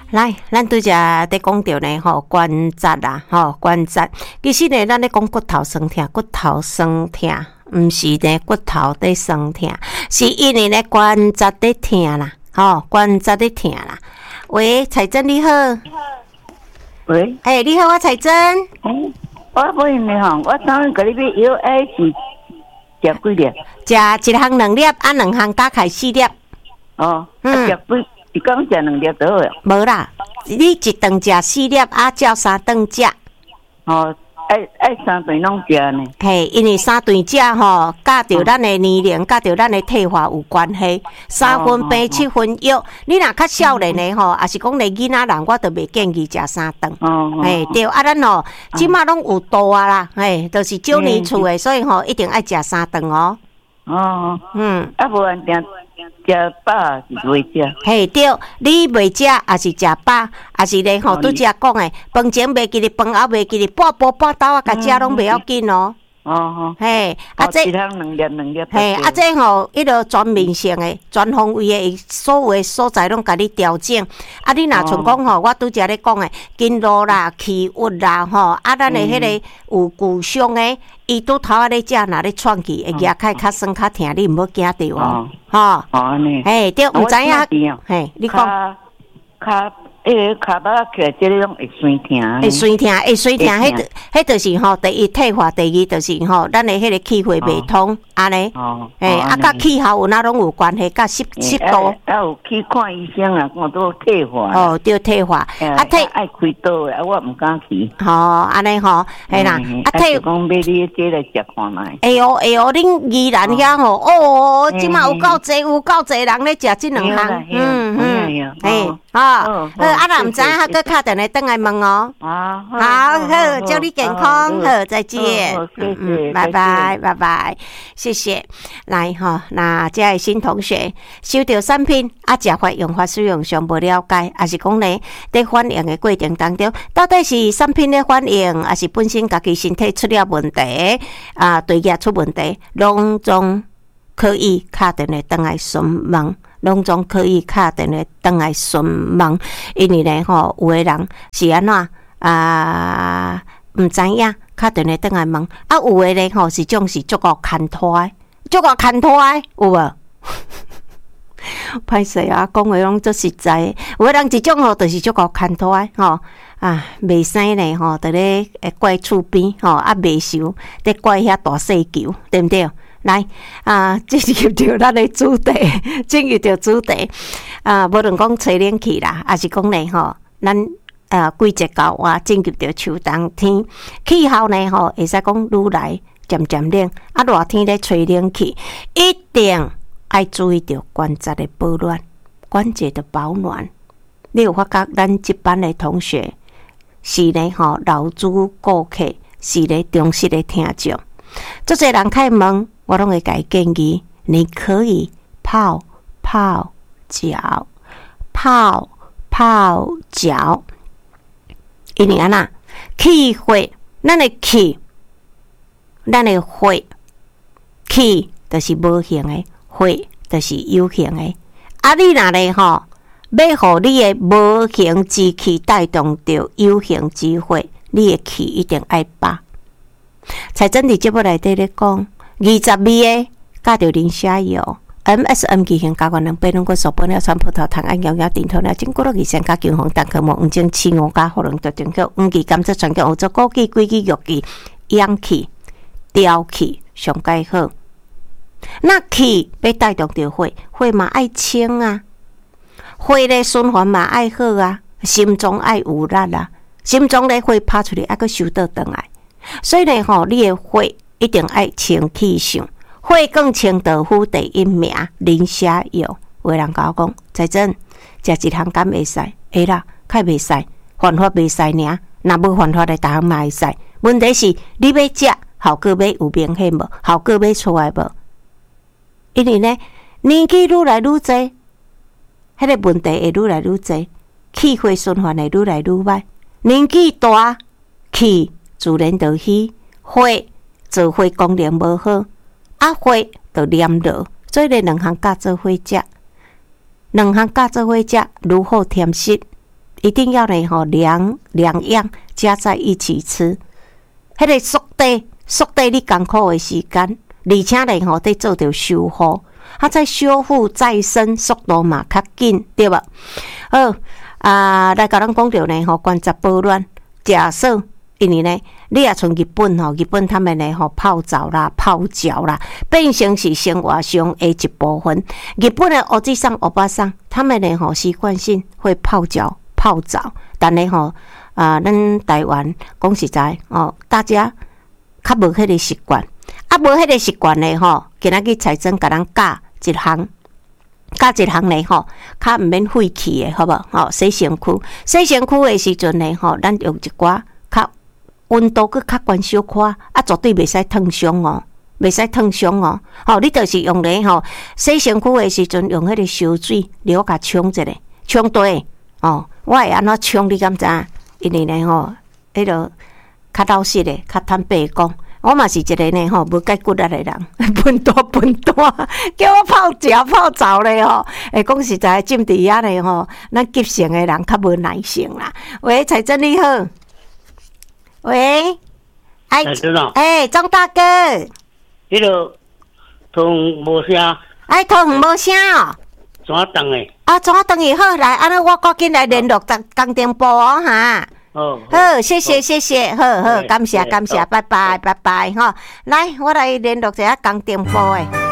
来，咱拄则在讲到呢关节啦，关节。其实呢，咱咧讲骨头酸痛，骨头酸痛，毋是呢骨头在酸痛，是因为呢关节在痛啦，关节在痛啦。喂，彩珍你好。 喂， 你好，我彩珍。 我问你吼，我昨昏甲你买药，是食几粒？ 食一项2粒，2项加起4粒。 食几？一讲食2粒就好了。 无啦，你一顿食4粒，照3顿食。 爱3顿拢食呢。 嘿，因为3顿食甲着咱的年龄，甲着咱的退化有关系。3分病7分药，你若较少年的也是讲咧囡仔人，我都袂建议食3顿。嘿，对，咱即马拢有度啊啦，嘿，都是少年厝的，所以一定爱食3顿哦。 无安定食饱是袂食。 嘿，对，你袂食也是食饱，也是咧拄则讲的，饭前袂记哩，饭后袂记哩，半晡半斗啊，甲食拢袂要紧哦。嘿， 这一项2粒。 嘿，这迄个全面性的、全方位的，所有的所在拢甲你调整。你若像讲我拄则咧讲的，经络啦、气郁啦，咱的迄个有骨伤的，伊拄头咧食，若咧喘气，会牙开较酸较疼，你毋要惊着哦。 安尼。 嘿，对，毋知影。嘿，你讲。 骹巴起来，这个拢会酸痛。 会酸痛，迄就是第一退化，第二就是咱的迄个气血袂通，安尼。甲气候有哪拢有关系，甲湿度。 有去看医生啊，我都退化。 对退化。 退爱开刀的，我毋敢去。 安尼嘿啦。 退讲买你这来食看卖。 恁宜兰遐即马有够济人咧食这2项。若毋知影，佮敲电话转来问哦。好，祝你健康，再见。拜拜，谢谢。来那这位新同学收到产品食法用法使用上无了解，还是讲呢在反应的过程当中，到底是产品的反应，还是本身家己身体出了问题对牙出问题，拢总可以敲电话转来询问。拢总可以敲电话转来询问，因为呢有的人是安怎毋知影，敲电话转来问，有的呢是种是足够牵拖的，有无？歹势讲话拢足实在，有的人一种就是足够牵拖的袂使呢在咧怪厝边袂收，在怪遐大细球，对毋对？来进入到咱的主题，无论讲吹冷气啦，还是讲呢咱季节到进入到秋冬天，气候呢会使讲愈来渐渐冷，热天咧吹冷气，一定爱注意到关节的保暖，关节的保暖。你有发觉咱这班的同学是呢老主顾客，是咧忠实的听众，足侪人开问。我拢会给建议，你可以泡脚，因为安那气血，咱的血就是无形的，血就是有形的。你若咧要互你的无形之气带动着有形之血，你的气一定爱饱。才真伫节目内底咧讲。20味的加着磷虾油 ，MSM 基型加关2倍，拢过手本了川葡萄糖胺摇摇顶头了，经过了2加金红蛋壳膜5精7加可能得中效5期甘蔗全球欧洲枸杞规矩玉器氧气调气上介好。那气要带动着血嘛爱清啊，血的循环嘛爱好啊，心脏爱有力啊，心脏咧血拍出来还佫收倒转来，所以呢你的血。一定爱清气上，血更清道夫第一名，磷虾油。有人甲我讲，才真食一项敢会使？会啦，较袂使，犯法袂使尔。若无犯法的，逐项嘛会使。问题是你要食，效果要有明显无？效果要出来无？因为呢，年纪愈来愈多，迄个问题会愈来愈多，气血循环会愈来愈歹。年纪大，气自然就虚，血。做血功能无好，血就黏落，所以2项加做伙食，2项加做伙食，如何添食， 一定要呢两样加在一起吃。迄个速地你艰苦的时间，而且呢得做着修复，再修复再生速度嘛较紧，对吧？好来甲咱讲着呢关节保暖，假设。因为呢，你也从日本日本他们呢泡澡啦、泡脚啦，变成是生活上的一部分。日本的欧吉桑、欧巴桑，他们呢习惯性会泡脚、泡澡，但呢咱台湾讲实在大家较无迄个习惯，无迄个习惯呢今仔日财政甲咱教一项呢较毋免费气的，好无？洗身躯的时阵呢咱用一寡较温度佫较悬小可，绝对袂使烫伤哦，你就是用咧洗身躯的时阵，用迄个烧水，了甲冲一下，冲对我会安怎冲？你敢知？因为呢迄个较老实的，较坦白讲，我嘛是一个呢无解骨力的人，笨蛋，叫我泡脚泡澡咧讲实在，浸伫遐咧咱急性的人较无耐性啦。喂，财政你好。喂，张大哥， 迄个通无声， 通无声哦， 怎等诶？ 怎等去好来，安尼我赶紧来联络工程部哈。好，谢谢，好，感谢，拜拜来，我来联络一下工程部诶。